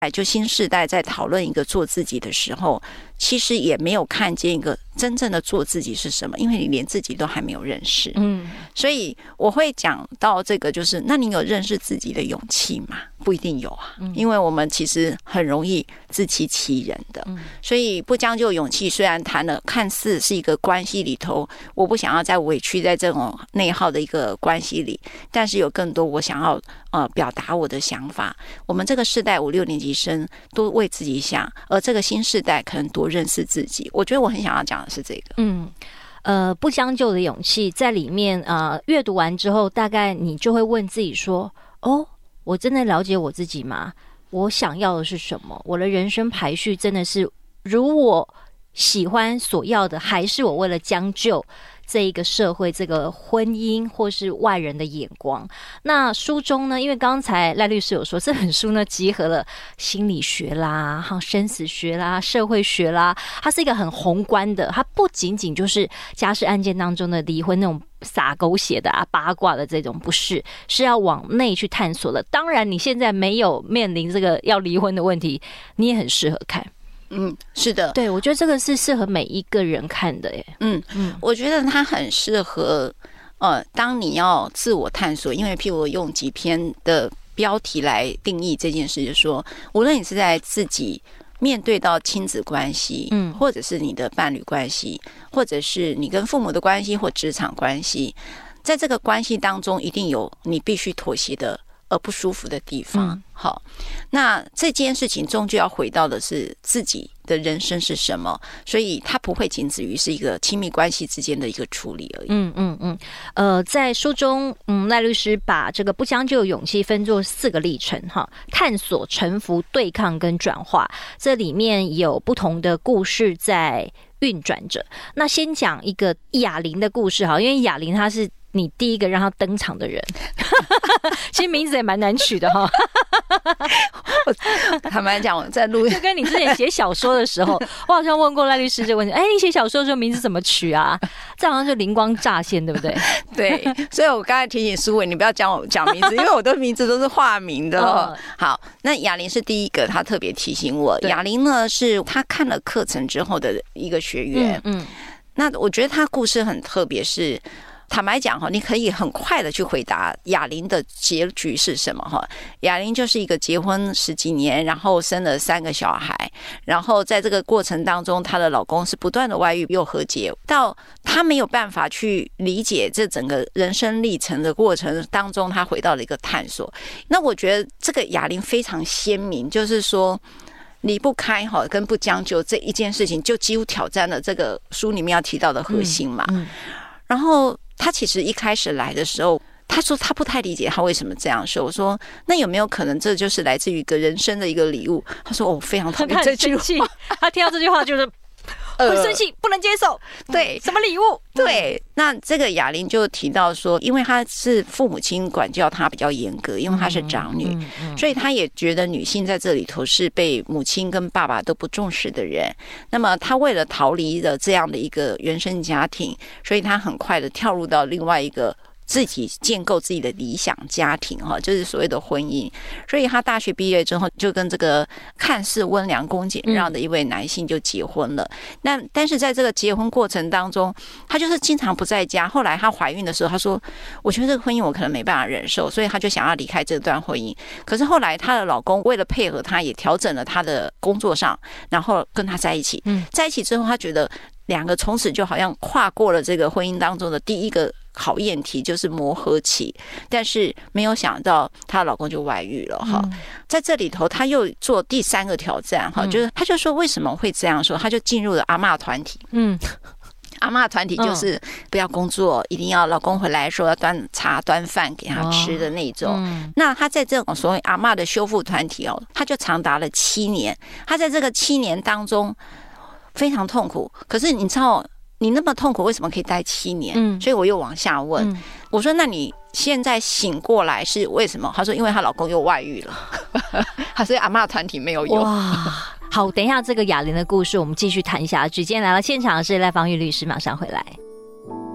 就新世代在讨论一个做自己的时候，其实也没有看见一个真正的做自己是什么，因为你连自己都还没有认识。所以我会讲到这个，就是那你有认识自己的勇气吗？不一定有啊，因为我们其实很容易自欺欺人的。所以不将就勇气，虽然谈了看似是一个关系里头，我不想要再委屈在这种内耗的一个关系里，但是有更多我想要表达我的想法。我们这个世代5、6年级生多为自己想，而这个新世代可能多认识自己。我觉得我很想要讲的是这个。 不将就的勇气在里面，阅读完之后，大概你就会问自己说：哦，我真的了解我自己吗？我想要的是什么？我的人生排序真的是如我喜欢所要的，还是我为了将就这一个社会、这个婚姻或是外人的眼光？那书中呢，因为刚才赖律师有说，这本书呢集合了心理学啦、生死学啦、社会学啦，它是一个很宏观的，它不仅仅就是家事案件当中的离婚那种撒狗血的八卦的这种，不是，是要往内去探索的。当然你现在没有面临这个要离婚的问题，你也很适合看。 是的， 对，我觉得这个是适合每一个人看的耶。 我觉得它很适合当你要自我探索，因为譬如我用几篇的标题来定义这件事，就是说无论你是在自己面对到亲子关系，或者是你的伴侣关系，或者是你跟父母的关系或职场关系，在这个关系当中一定有你必须妥协的而不舒服的地方。好，那这件事情终究要回到的是自己的人生是什么，所以它不会仅止于是一个亲密关系之间的一个处理而已。 在书中，赖律师把这个不将就的勇气分作4个历程，探索、臣服、对抗跟转化。这里面有不同的故事在运转着。那先讲一个哑铃的故事，因为哑铃它是你第一个让他登场的人，其实名字也蛮难取的哈。 坦白讲，我在录就跟你之前写小说的时候，我好像问过赖律师这个问题：你写小说的时候名字怎么取啊？这好像就灵光乍现，对不对？ 对，所以我刚才提醒苏伟，你不要讲名字，因为我的名字都是化名的。好，那雅玲是第一个，他特别提醒我。雅玲呢，是他看了课程之后的一个学员。那我觉得他故事很特别，是。坦白讲，你可以很快的去回答雅玲的结局是什么。雅玲就是一个结婚10几年，然后生了3个小孩，然后在这个过程当中，她的老公是不断的外遇又和解，到她没有办法去理解这整个人生历程的过程当中，她回到了一个探索。那我觉得这个雅玲非常鲜明，就是说离不开跟不将就这一件事情，就几乎挑战了这个书里面要提到的核心嘛。然后他其实一开始来的时候，他说他不太理解他为什么这样说。我说那有没有可能这就是来自于一个人生的一个礼物？他说我非常讨厌这句话， 他听到这句话就是很生气，不能接受。 对， 什么礼物？ 对，那这个雅玲就提到说，因为她是父母亲管教她比较严格，因为她是长女，所以她也觉得女性在这里头是被母亲跟爸爸都不重视的人。那么她为了逃离了这样的一个原生家庭，所以她很快的跳入到另外一个自己建构自己的理想家庭，就是所谓的婚姻。所以他大学毕业之后就跟这个看似温良恭俭让的一位男性就结婚了。但是在这个结婚过程当中，他就是经常不在家。后来她怀孕的时候，她说我觉得这个婚姻我可能没办法忍受，所以她就想要离开这段婚姻。可是后来她的老公为了配合她，也调整了她的工作上，然后跟她在一起。在一起之后，她觉得2个从此就好像跨过了这个婚姻当中的第一个考验题，就是磨合期。但是没有想到她老公就外遇了在这里头她又做第3个挑战就是她就说为什么会这样说，她就进入了阿嬷团体。阿嬷团体就是不要工作，一定要老公回来说要端茶端饭给他吃的那种。那她在这种所谓阿嬷的修复团体她就长达了7年。她在这个7年当中非常痛苦，可是你知道你那么痛苦为什么可以待7年？所以我又往下问，我说那你现在醒过来是为什么？她说因为她老公又外遇了。她说阿嬷团体没有用。 哇，好，等一下这个雅玲的故事我们继续谈一下。今天来到现场的是赖芳玉律师，马上回来。